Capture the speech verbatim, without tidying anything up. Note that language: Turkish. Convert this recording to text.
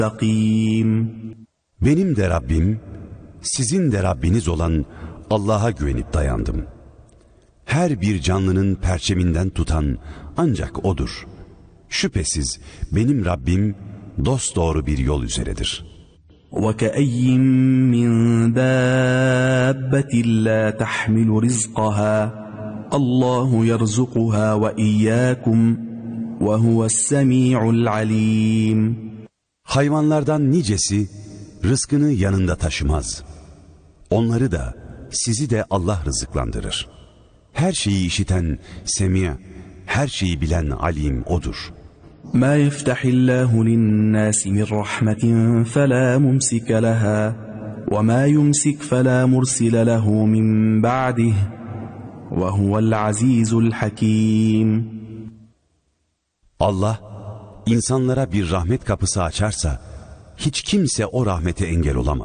مستقيم. Benim de Rabbim, sizin de Rabbiniz olan Allah'a güvenip dayandım. Her bir canlının perçeminden tutan ancak O'dur. Şüphesiz benim Rabbim dosdoğru bir yol üzeredir. وَكَأَيٍّ مِّن دَابَّةٍ لَّا تَحْمِلُ رِزْقَهَا اللّٰهُ يَرْزُقُهَا وَإِيَّاكُمْ وَهُوَ السَّمِيعُ الْعَلِيمُ. Hayvanlardan nicesi rızkını yanında taşımaz. Onları da sizi de Allah rızıklandırır. Her şeyi işiten Semi', her şeyi bilen Alim O'dur. مَا يَفْتَحِ اللّٰهُ لِلنَّاسِ مِنْ رَحْمَةٍ فَلَا مُمْسِكَ لَهَا وَمَا يُمْسِكْ فَلَا مُرْسِلَ لَهُ مِنْ بَعْدِهِ وَهُوَ الْعَزِيزُ الْحَكِيمُ. Allah insanlara bir rahmet kapısı açarsa hiç kimse o rahmete engel olamaz.